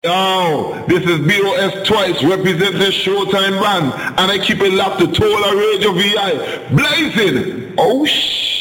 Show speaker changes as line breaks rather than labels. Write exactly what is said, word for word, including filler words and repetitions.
Yo, this is B O S Twice representing Showtime Band, and I keep it locked to Tola Radio V I. Blazing! Oh shit!